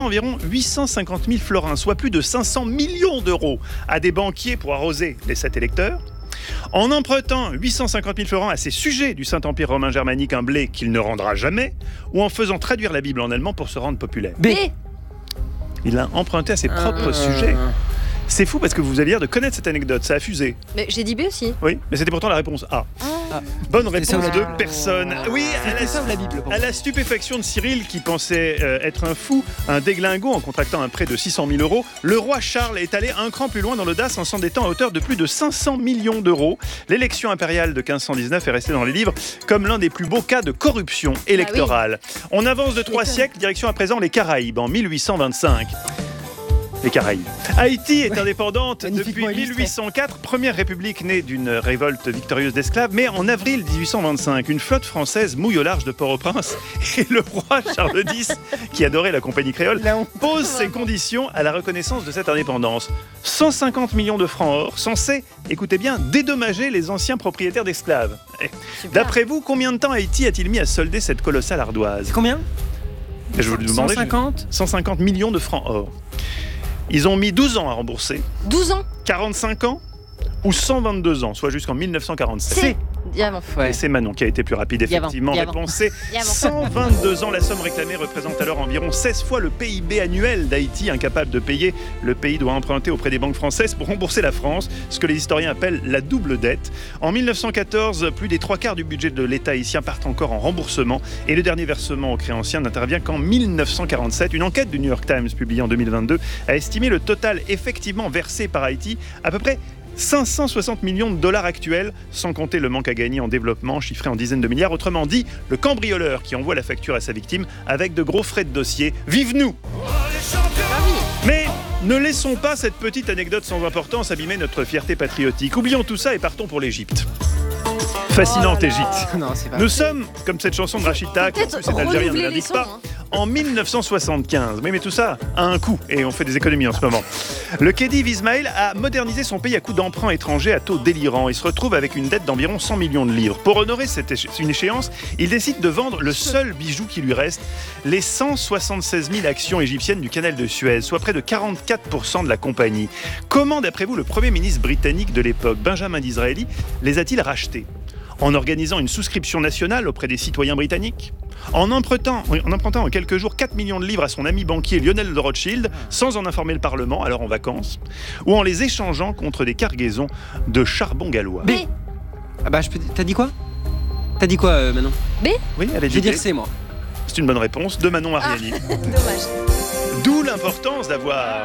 environ 850 000 florins, soit plus de 500 millions d'euros, à des banquiers pour arroser les 7 électeurs. En empruntant 850 000 florins à ses sujets du Saint-Empire romain germanique, un blé qu'il ne rendra jamais, ou en faisant traduire la Bible en allemand pour se rendre populaire. B. Il a emprunté à ses propres sujets. C'est fou parce que vous allez dire de connaître cette anecdote, ça a fusé. Mais j'ai dit B aussi. Oui, mais c'était pourtant la réponse A. Bonne réponse de personne. Oui, à la stupéfaction de Cyril qui pensait être un fou, un déglingo en contractant un prêt de 600 000 euros, le roi Charles est allé un cran plus loin dans l'audace en s'endettant à hauteur de plus de 500 millions d'euros. L'élection impériale de 1519 est restée dans les livres comme l'un des plus beaux cas de corruption électorale. On avance de 3 siècles, direction à présent les Caraïbes en 1825. Les Caraïbes. Haïti est indépendante depuis 1804, première république née d'une révolte victorieuse d'esclaves, mais en avril 1825, une flotte française mouille au large de Port-au-Prince et le roi Charles X, qui adorait la compagnie créole, pose ses conditions à la reconnaissance de cette indépendance. 150 millions de francs or, censés, écoutez bien, dédommager les anciens propriétaires d'esclaves. D'après vous, combien de temps Haïti a-t-il mis à solder cette colossale ardoise ? Combien ? Je vous le demandais. 150 millions de francs or. Ils ont mis 12 ans à rembourser. 12 ans 45 ans ou 122 ans, soit jusqu'en 1947. C'est Diamant. Et c'est Manon qui a été plus rapide, effectivement. Réponse C, 122 ans. La somme réclamée représente alors environ 16 fois le PIB annuel d'Haïti, incapable de payer. Le pays doit emprunter auprès des banques françaises pour rembourser la France, ce que les historiens appellent la double dette. En 1914, plus des 3/4 du budget de l'État haïtien partent encore en remboursement et le dernier versement aux créanciers n'intervient qu'en 1947. Une enquête du New York Times publiée en 2022 a estimé le total effectivement versé par Haïti à peu près 560 millions de dollars actuels, sans compter le manque à gagner en développement, chiffré en dizaines de milliards. Autrement dit, le cambrioleur qui envoie la facture à sa victime avec de gros frais de dossier. Vive nous ! Mais ne laissons pas cette petite anecdote sans importance abîmer notre fierté patriotique. Oublions tout ça et partons pour l'Égypte. Fascinante Égypte. Nous sommes, comme cette chanson de Rachida, qui en plus est algérienne, ne l'indique pas, en 1975. Oui, mais tout ça a un coût et on fait des économies en ce moment. Le Khedive Ismaël a modernisé son pays à coups d'emprunts étrangers à taux délirants. Il se retrouve avec une dette d'environ 100 millions de livres. Pour honorer une échéance, il décide de vendre le seul bijou qui lui reste, les 176 000 actions égyptiennes du canal de Suez, soit près de 44% de la compagnie. Comment, d'après vous, le Premier ministre britannique de l'époque, Benjamin Disraeli, les a-t-il rachetés ? En organisant une souscription nationale auprès des citoyens britanniques, en empruntant en quelques jours 4 millions de livres à son ami banquier Lionel de Rothschild, sans en informer le Parlement, alors en vacances, ou en les échangeant contre des cargaisons de charbon gallois. B. T'as dit quoi ? T'as dit quoi, Manon ? B. Oui, elle a dit Je vais dire C, moi. C'est une bonne réponse de Manon Mariani. Dommage. D'où l'importance d'avoir...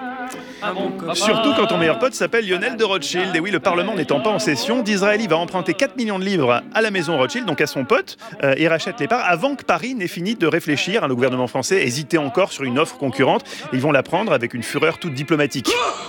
Surtout quand ton meilleur pote s'appelle Lionel de Rothschild. Et oui, le Parlement n'étant pas en session, Disraeli va emprunter 4 millions de livres à la maison Rothschild, donc à son pote, et rachète les parts avant que Paris n'ait fini de réfléchir. Le gouvernement français hésitait encore sur une offre concurrente. Ils vont la prendre avec une fureur toute diplomatique.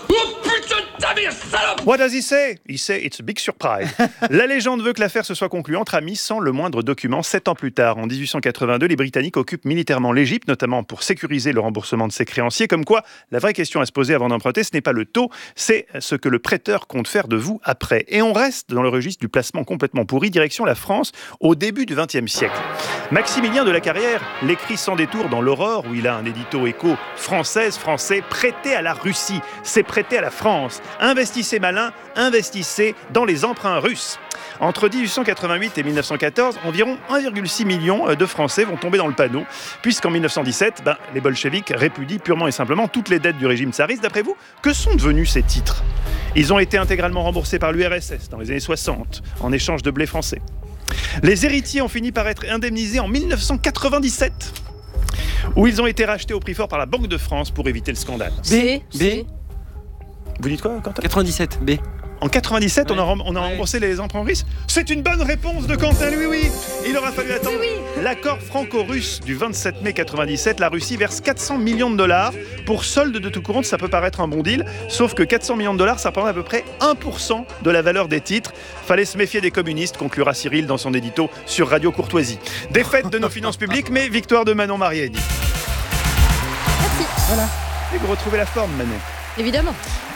What does he say? He say it's a big surprise. La légende veut que l'affaire se soit conclue entre amis sans le moindre document. 7 ans plus tard, en 1882, les Britanniques occupent militairement l'Égypte, notamment pour sécuriser le remboursement de ses créanciers. Comme quoi, la vraie question à se poser avant d'emprunter, ce n'est pas le taux, c'est ce que le prêteur compte faire de vous après. Et on reste dans le registre du placement complètement pourri, direction la France, au début du XXe siècle. Maximilien de la Carrière l'écrit sans détour dans l'Aurore, où il a un édito écho français, prêtez à la Russie, c'est prêter à la France. Investissez malin, investissez dans les emprunts russes. Entre 1888 et 1914, environ 1,6 million de Français vont tomber dans le panneau, puisqu'en 1917, les bolcheviks répudient purement et simplement toutes les dettes du régime tsariste. D'après vous, que sont devenus ces titres ? Ils ont été intégralement remboursés par l'URSS dans les années 60, en échange de blé français. Les héritiers ont fini par être indemnisés en 1997, où ils ont été rachetés au prix fort par la Banque de France pour éviter le scandale. B. Vous dites quoi, Quentin ? 97, B. En 97, on a remboursé les emprunts russes. C'est une bonne réponse de Quentin, oui. Il aura fallu attendre l'accord franco-russe du 27 mai 97. La Russie verse 400 millions de dollars pour solde de tout compte. Ça peut paraître un bon deal, sauf que 400 millions de dollars, ça représente à peu près 1% de la valeur des titres. Fallait se méfier des communistes, conclura Cyril dans son édito sur Radio Courtoisie. Défaite de nos finances publiques, mais victoire de Manon Mariani. Merci. Voilà. Et vous retrouvez la forme, Manon. Évidemment.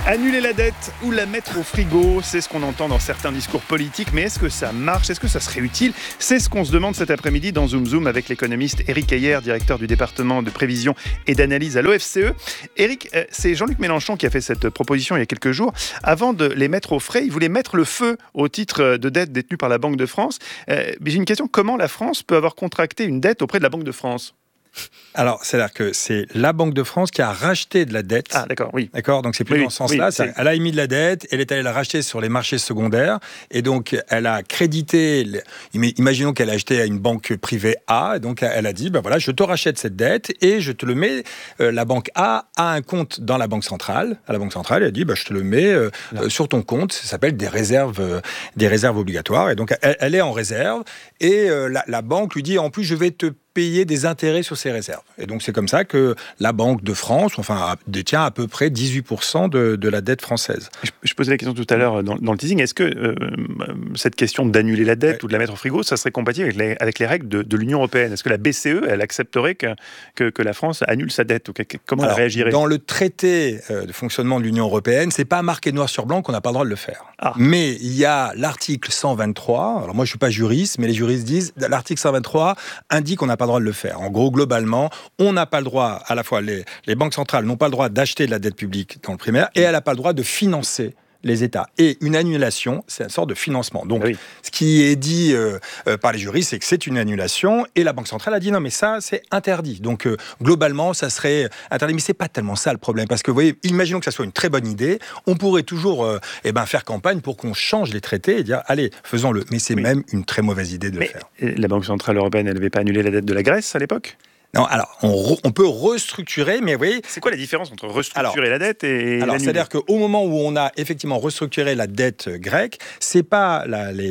Annuler la dette ou la mettre au frigo, c'est ce qu'on entend dans certains discours politiques, mais est-ce que ça marche? Est-ce que ça serait utile? C'est ce qu'on se demande cet après-midi dans Zoom Zoom avec l'économiste Éric Heyer, directeur du département de prévision et d'analyse à l'OFCE. Éric, c'est Jean-Luc Mélenchon qui a fait cette proposition il y a quelques jours. Avant de les mettre au frais, il voulait mettre le feu au titre de dette détenue par la Banque de France. Mais j'ai une question, comment la France peut avoir contracté une dette auprès de la Banque de France ? Alors, c'est-à-dire que c'est la Banque de France qui a racheté de la dette. Ah, d'accord, oui. D'accord, donc c'est plus dans ce sens-là. Oui, elle a émis de la dette, elle est allée la racheter sur les marchés secondaires, et donc elle a crédité. Imaginons qu'elle a acheté à une banque privée A, et donc elle a dit, ben voilà, je te rachète cette dette et je te le mets. La banque A a un compte dans la banque centrale. À la banque centrale, elle a dit, ben, je te le mets sur ton compte. Ça s'appelle des réserves obligatoires. Et donc elle est en réserve, et la banque lui dit, en plus, je vais te payer des intérêts sur ces réserves. Et donc, c'est comme ça que la Banque de France, détient à peu près 18% de la dette française. Je posais la question tout à l'heure dans le teasing. Est-ce que cette question d'annuler la dette ou de la mettre au frigo, ça serait compatible avec les règles de l'Union européenne? Est-ce que la BCE, elle accepterait que la France annule sa dette? Comment elle réagirait? Dans le traité de fonctionnement de l'Union européenne, c'est pas marqué noir sur blanc qu'on n'a pas le droit de le faire. Ah. Mais il y a l'article 123. Alors moi, je suis pas juriste, mais les juristes disent l'article 123 indique qu'on n'a pas le droit de le faire. En gros, globalement, on n'a pas le droit, à la fois les banques centrales n'ont pas le droit d'acheter de la dette publique dans le primaire, et elle n'a pas le droit de financer les États. Et une annulation, c'est une sorte de financement. Donc, ce qui est dit par les juristes, c'est que c'est une annulation, et la Banque centrale a dit non, mais ça, c'est interdit. Donc, globalement, ça serait interdit. Mais c'est pas tellement ça le problème, parce que, vous voyez, imaginons que ça soit une très bonne idée, on pourrait toujours faire campagne pour qu'on change les traités et dire, allez, faisons-le. Mais c'est même une très mauvaise idée de le faire. La Banque centrale européenne, elle n'avait pas annulé la dette de la Grèce à l'époque? Non, alors, on peut restructurer, mais vous voyez... C'est quoi la différence entre restructurer la dette et l'annuler? C'est-à-dire qu'au moment où on a effectivement restructuré la dette grecque, c'est pas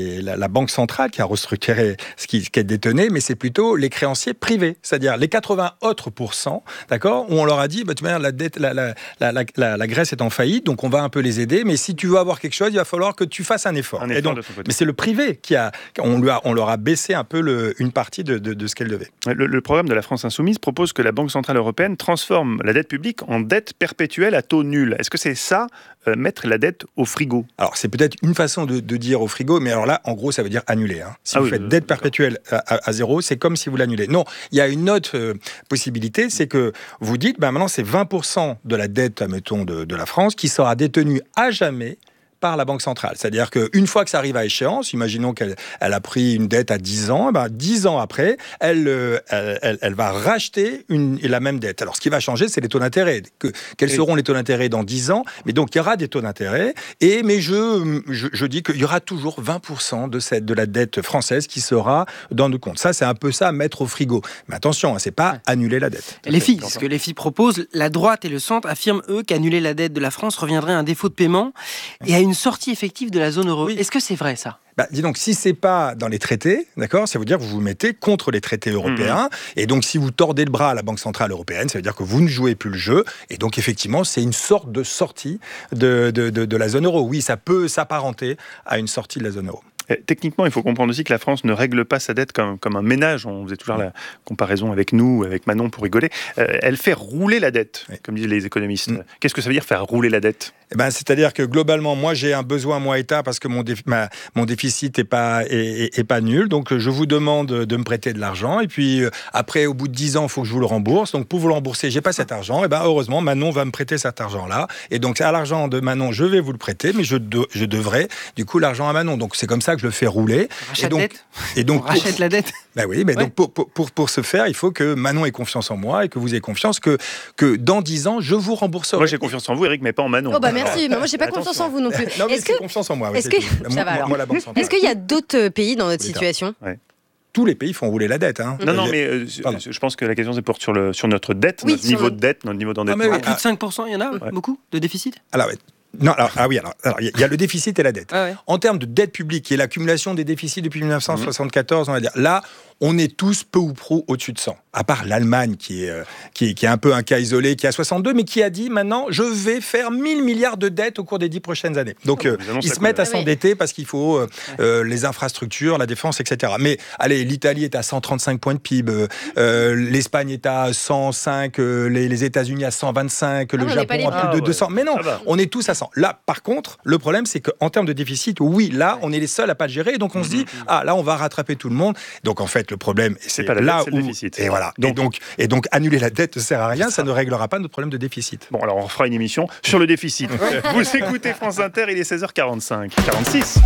la Banque centrale qui a restructuré ce qui est détenu, mais c'est plutôt les créanciers privés, c'est-à-dire les 80 autres %, d'accord, où on leur a dit, tu vois, la dette, la Grèce est en faillite, donc on va un peu les aider, mais si tu veux avoir quelque chose, il va falloir que tu fasses un effort. Et donc, mais c'est le privé on leur a baissé un peu une partie de ce qu'elle devait. Le programme de la France Insoumise propose que la Banque centrale européenne transforme la dette publique en dette perpétuelle à taux nul. Est-ce que c'est ça, mettre la dette au frigo? Alors, c'est peut-être une façon de dire au frigo, mais alors là, en gros, ça veut dire annuler. Si vous faites dette perpétuelle à zéro, c'est comme si vous l'annulez. Non, il y a une autre possibilité, c'est que vous dites, maintenant, c'est 20% de la dette, admettons, de la France qui sera détenue à jamais par la Banque centrale. C'est-à-dire qu'une fois que ça arrive à échéance, imaginons qu'elle a pris une dette à 10 ans, 10 ans après, elle va racheter la même dette. Alors, ce qui va changer, c'est les taux d'intérêt. Quels seront les taux d'intérêt dans 10 ans? Mais donc, il y aura des taux d'intérêt, mais je dis qu'il y aura toujours 20% de la dette française qui sera dans nos comptes. Ça, c'est un peu ça, mettre au frigo. Mais attention, c'est pas annuler la dette. Les filles, ce que les filles proposent, la droite et le centre affirment, eux, qu'annuler la dette de la France reviendrait à un défaut de paiement et à une sortie effective de la zone euro. Est-ce que c'est vrai, ça? Dis donc, si c'est pas dans les traités, d'accord, ça veut dire que vous vous mettez contre les traités européens. Et donc, si vous tordez le bras à la Banque centrale européenne, ça veut dire que vous ne jouez plus le jeu. Et donc, effectivement, c'est une sorte de sortie de la zone euro. Oui, ça peut s'apparenter à une sortie de la zone euro. Techniquement, il faut comprendre aussi que la France ne règle pas sa dette comme un ménage. On faisait toujours la comparaison avec nous, avec Manon pour rigoler. Elle fait rouler la dette, comme disent les économistes. Qu'est-ce que ça veut dire faire rouler la dette? C'est-à-dire que globalement, moi j'ai un besoin, moi État, parce que mon déficit est pas nul. Donc je vous demande de me prêter de l'argent. Et puis après, au bout de 10 ans, il faut que je vous le rembourse. Donc pour vous le rembourser, j'ai pas cet argent. Et heureusement, Manon va me prêter cet argent-là. Et donc à l'argent de Manon, je vais vous le prêter, mais je devrais du coup l'argent à Manon. Donc c'est comme ça que je le fais rouler. On rachète la dette. Oui, mais donc pour ce faire, il faut que Manon ait confiance en moi et que vous ayez confiance que dans 10 ans, je vous rembourserai. Moi j'ai confiance en vous, Eric, mais pas en Manon. Merci, mais moi j'ai pas confiance en vous non plus. Non, mais j'ai confiance en moi. Est-ce qu'il y a d'autres pays dans notre situation? Tous les pays font rouler la dette. Non, mais je pense que la question se porte sur notre dette, notre niveau de dette, notre niveau d'endettement. Plus de 5%, il y en a beaucoup de déficit? Alors, il y a le déficit et la dette. En termes de dette publique, qui est l'accumulation des déficits depuis 1974, on va dire, là, on est tous peu ou prou au-dessus de 100. À part l'Allemagne, qui est un peu un cas isolé, qui a 62, mais qui a dit maintenant, je vais faire 1000 milliards de dettes au cours des 10 prochaines années. Donc, ils se mettent à s'endetter parce qu'il faut les infrastructures, la défense, etc. Mais allez, l'Italie est à 135 points de PIB, l'Espagne est à 105, les États-Unis à 125, le Japon à plus de 200. Mais non, on est tous à intéressant. Là, par contre, le problème, c'est qu'en termes de déficit, oui, là, on est les seuls à pas le gérer. Et donc, on se dit, là, on va rattraper tout le monde. Donc, en fait, le problème, c'est pas la là dette, c'est où... le déficit. Et voilà. Et donc, annuler la dette ne sert à rien. Ça ne réglera pas notre problème de déficit. Bon, alors, on fera une émission sur le déficit. Vous écoutez France Inter, il est 16h45. 46.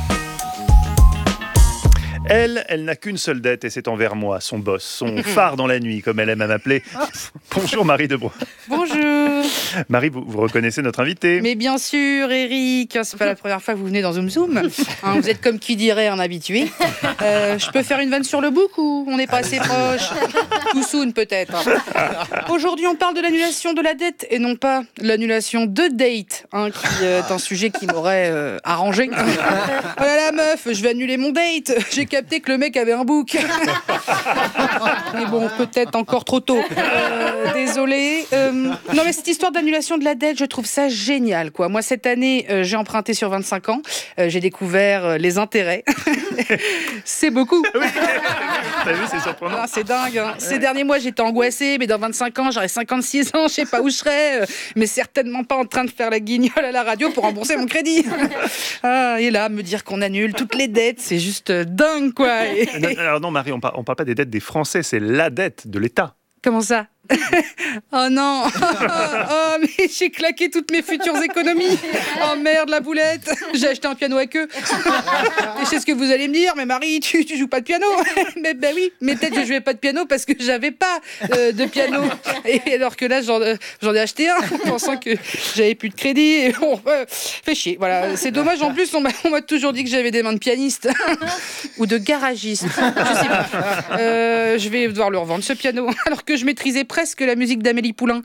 Elle n'a qu'une seule dette et c'est envers moi, son boss, son phare dans la nuit, comme elle aime à m'appeler. Bonjour Marie Debreuil. Bonjour. Marie, vous reconnaissez notre invité? Mais bien sûr, Eric, c'est pas la première fois que vous venez dans Zoom Zoom. Vous êtes comme qui dirait un habitué. Je peux faire une vanne sur le bouc ou on n'est pas assez proche? Too soon peut-être. Aujourd'hui, on parle de l'annulation de la dette et non pas l'annulation de date, qui est un sujet qui m'aurait arrangé. Oh là là, meuf, je vais annuler mon date. J'ai capté que le mec avait un bouc. Mais bon, peut-être encore trop tôt. Désolée. Non, mais cette histoire d'annulation de la dette, je trouve ça génial, quoi. Moi, cette année, j'ai emprunté sur 25 ans. J'ai découvert les intérêts. C'est beaucoup. Oui. T'as vu, c'est surprenant. Ah, c'est dingue. Ces derniers mois, j'étais angoissée, mais dans 25 ans, j'aurai 56 ans, je sais pas où je serai, mais certainement pas en train de faire la guignole à la radio pour rembourser mon crédit. Et là, me dire qu'on annule toutes les dettes, c'est juste dingue, quoi. Alors non, Marie, on parle pas des dettes des Français, c'est la dette de l'État. Comment ça? Oh non. Oh, mais j'ai claqué toutes mes futures économies. Oh merde, la boulette. J'ai acheté un piano à queue. Et je sais ce que vous allez me dire, mais Marie, tu joues pas de piano? Mais ben oui, mais peut-être que je jouais pas de piano parce que j'avais pas de piano. Et alors que là, j'en ai acheté un en pensant que j'avais plus de crédit. Et bon, fait chier. Voilà, c'est dommage. En plus, on m'a toujours dit que j'avais des mains de pianiste ou de garagiste. Je sais pas. Je vais devoir le revendre ce piano alors que je maîtrisais presque la musique d'Amélie Poulain.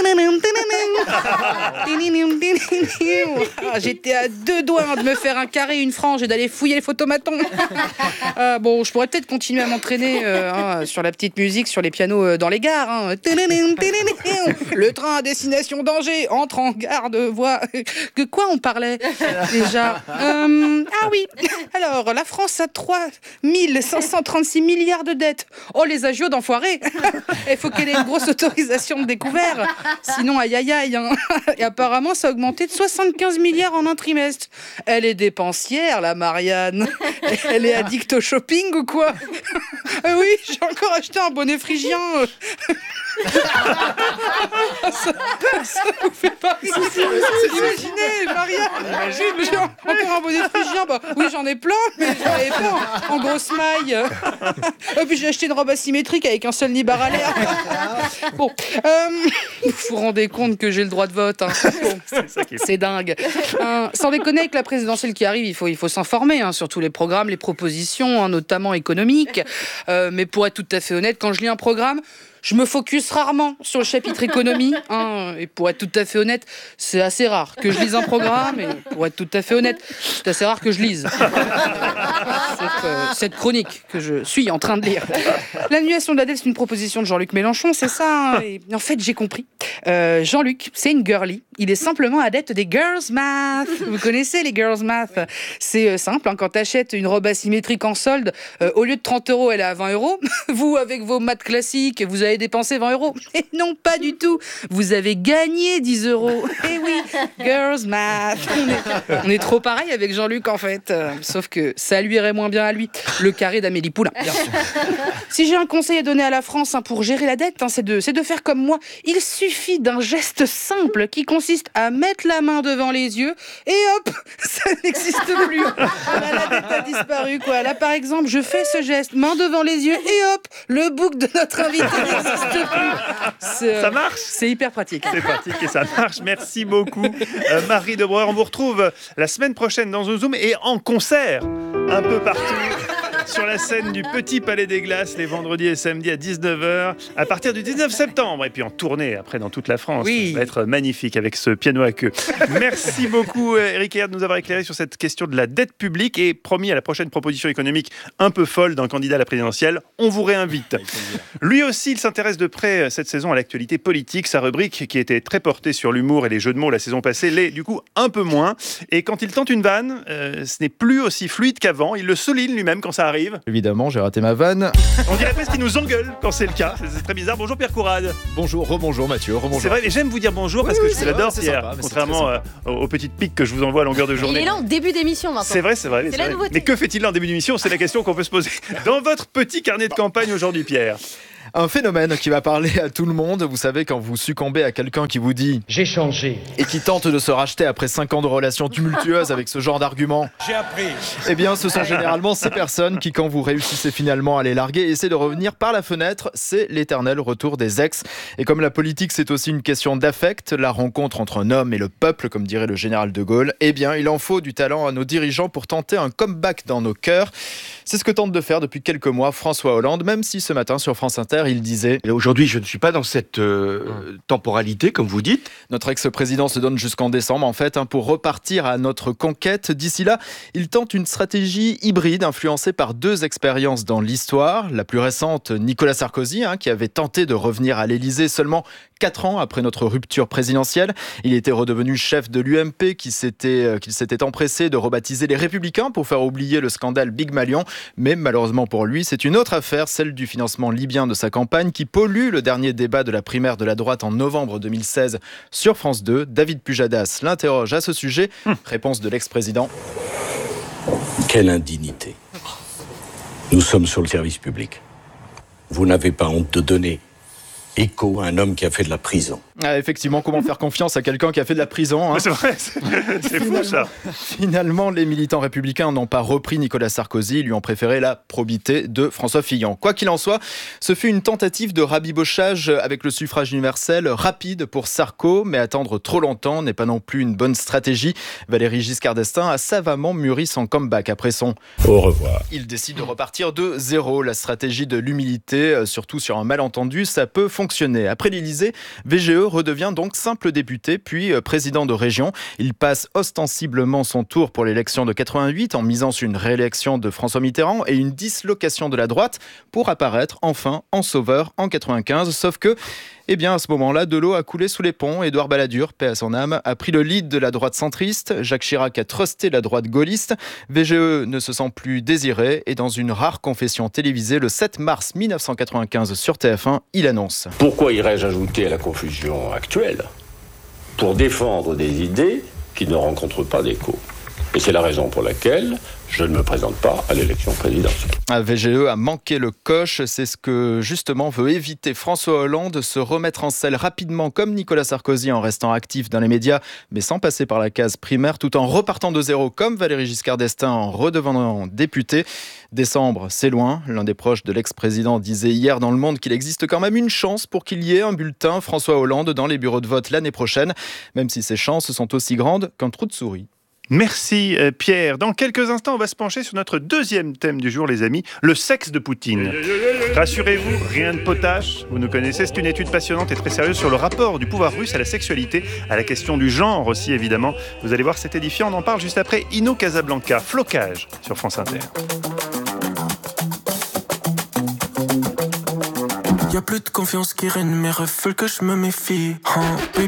J'étais à 2 doigts de me faire un carré, une frange et d'aller fouiller les photomatons. Bon, je pourrais peut-être continuer à m'entraîner sur la petite musique, sur les pianos dans les gares. Le train à destination d'Angers entre en gare de voie. De quoi on parlait déjà? Ah oui. Alors, la France a 3 536 milliards de dettes. Oh, les agios d'enfoirés. Il faut qu'elle ait une grosse autorisation de découvert. Sinon, aïe aïe aïe. Et apparemment, ça a augmenté de 75 milliards en un trimestre. Elle est dépensière, la Marianne. Elle est addict au shopping ou quoi? Oui, j'ai encore acheté un bonnet phrygien. Ça vous fait pas imaginez, Marianne. J'ai encore un bonnet phrygien. Bah, oui, j'en ai plein, mais j'en avais pas en grosse maille. Et puis j'ai acheté une robe asymétrique avec un seul nibar à l'air. Bon, vous vous rendez compte que j'ai le droit de vote. Bon, c'est dingue. Sans déconner, avec la présidentielle qui arrive, il faut s'informer sur tous les programmes, les propositions, notamment économiques. Mais pour être tout à fait honnête, quand je lis un programme, je me focus rarement sur le chapitre économie. Et pour être tout à fait honnête, c'est assez rare que je lise un programme. Et pour être tout à fait honnête, c'est assez rare que je lise. Cette chronique que je suis en train de lire. L'annulation de la dette, c'est une proposition de Jean-Luc Mélenchon, c'est ça. Et en fait, j'ai compris. Jean-Luc, c'est une girly. Il est simplement adepte des girls math. Vous connaissez les girls math? C'est simple, quand tu achètes une robe asymétrique en solde, au lieu de 30 €, elle est à 20 €. Vous, avec vos maths classiques, vous avez dépensé 20 €. Et non, pas du tout. Vous avez gagné 10 €. Et oui, girls math. On est trop pareil avec Jean-Luc, en fait. Sauf que ça lui irait moins bien à lui. Le carré d'Amélie Poulain. Si j'ai un conseil à donner à la France pour gérer la dette, c'est de faire comme moi. Il suffit d'un geste simple qui consiste à mettre la main devant les yeux et hop, ça n'existe plus. La dette a disparu, quoi. Là, par exemple, je fais ce geste, main devant les yeux et hop, le bouc de notre invité n'existe plus. Ça marche? C'est hyper pratique. C'est pratique et ça marche. Merci beaucoup, Marie Debreuil. On vous retrouve la semaine prochaine dans Zoom et en concert un peu partout. Sur la scène du Petit Palais des Glaces les vendredis et samedis à 19h à partir du 19 septembre et puis en tournée après dans toute la France. Oui. Ça va être magnifique avec ce piano à queue. Merci beaucoup Eric Heard de nous avoir éclairé sur cette question de la dette publique et promis à la prochaine proposition économique un peu folle d'un candidat à la présidentielle, on vous réinvite. Lui aussi, il s'intéresse de près cette saison à l'actualité politique. Sa rubrique qui était très portée sur l'humour et les jeux de mots la saison passée l'est du coup un peu moins. Et quand il tente une vanne, ce n'est plus aussi fluide qu'avant. Il le souligne lui-même quand ça arrive. arrive. Évidemment, j'ai raté ma vanne. On dirait presque qu'il nous engueule quand c'est le cas. C'est très bizarre. Bonjour Pierre Courade. Bonjour, rebonjour Mathieu, rebonjour. C'est vrai, mais j'aime vous dire bonjour parce que je l'adore, Pierre. Sympa, contrairement aux petites piques que je vous envoie à longueur de journée. Il est là en début d'émission maintenant. C'est vrai. C'est la nouveauté. Mais que fait-il là en début d'émission? C'est la question qu'on peut se poser. Dans votre petit carnet de campagne aujourd'hui, Pierre. Un phénomène qui va parler à tout le monde. Vous savez, quand vous succombez à quelqu'un qui vous dit « J'ai changé » et qui tente de se racheter après 5 ans de relations tumultueuses avec ce genre d'argument. J'ai appris. Eh bien, ce sont généralement ces personnes qui, quand vous réussissez finalement à les larguer, essaient de revenir par la fenêtre. C'est l'éternel retour des ex. Et comme la politique, c'est aussi une question d'affect, la rencontre entre un homme et le peuple, comme dirait le général de Gaulle, eh bien, il en faut du talent à nos dirigeants pour tenter un comeback dans nos cœurs. C'est ce que tente de faire depuis quelques mois François Hollande, même si ce matin sur France Inter, il disait « Aujourd'hui, je ne suis pas dans cette temporalité, comme vous dites. » Notre ex-président se donne jusqu'en décembre, en fait, pour repartir à notre conquête. D'ici là, il tente une stratégie hybride influencée par 2 expériences dans l'histoire. La plus récente, Nicolas Sarkozy, qui avait tenté de revenir à l'Élysée seulement 4 ans après notre rupture présidentielle. Il était redevenu chef de l'UMP qu'il s'était empressé de rebaptiser les Républicains pour faire oublier le scandale Big Malion. Mais malheureusement pour lui, c'est une autre affaire, celle du financement libyen de sa campagne qui pollue le dernier débat de la primaire de la droite en novembre 2016 sur France 2. David Pujadas l'interroge à ce sujet. Réponse de l'ex-président. Quelle indignité. Nous sommes sur le service public. Vous n'avez pas honte de donner écho à un homme qui a fait de la prison. Effectivement, comment faire confiance à quelqu'un qui a fait de la prison C'est vrai, c'est fou ça. Finalement, les militants républicains n'ont pas repris Nicolas Sarkozy, ils lui ont préféré la probité de François Fillon. Quoi qu'il en soit, ce fut une tentative de rabibochage avec le suffrage universel rapide pour Sarko, mais attendre trop longtemps n'est pas non plus une bonne stratégie. Valéry Giscard d'Estaing a savamment mûri son comeback après son au revoir. Il décide de repartir de zéro. La stratégie de l'humilité, surtout sur un malentendu, ça peut fonctionner. Après l'Élysée, VGE redevient donc simple député, puis président de région. Il passe ostensiblement son tour pour l'élection de 88 en misant sur une réélection de François Mitterrand et une dislocation de la droite pour apparaître enfin en sauveur en 95. Sauf que, à ce moment-là, de l'eau a coulé sous les ponts. Édouard Balladur, paix à son âme, a pris le lead de la droite centriste. Jacques Chirac a trusté la droite gaulliste. VGE ne se sent plus désiré et dans une rare confession télévisée le 7 mars 1995 sur TF1, il annonce « Pourquoi irais-je ajouter à la confusion actuelle pour défendre des idées qui ne rencontrent pas d'écho ? Et c'est la raison pour laquelle je ne me présente pas à l'élection présidentielle. » VGE a manqué le coche, c'est ce que justement veut éviter François Hollande, se remettre en selle rapidement comme Nicolas Sarkozy en restant actif dans les médias, mais sans passer par la case primaire, tout en repartant de zéro comme Valéry Giscard d'Estaing en redevenant député. Décembre, c'est loin. L'un des proches de l'ex-président disait hier dans Le Monde qu'il existe quand même une chance pour qu'il y ait un bulletin François Hollande dans les bureaux de vote l'année prochaine, même si ces chances sont aussi grandes qu'un trou de souris. Merci Pierre. Dans quelques instants, on va se pencher sur notre deuxième thème du jour, les amis, le sexe de Poutine. Rassurez-vous, rien de potache, vous nous connaissez, c'est une étude passionnante et très sérieuse sur le rapport du pouvoir russe à la sexualité, à la question du genre aussi évidemment. Vous allez voir, c'est édifiant, on en parle juste après Inno Casablanca, Flocage sur France Inter. Y'a plus de confiance qui règne, mes refs veulent que je me méfie. Baby,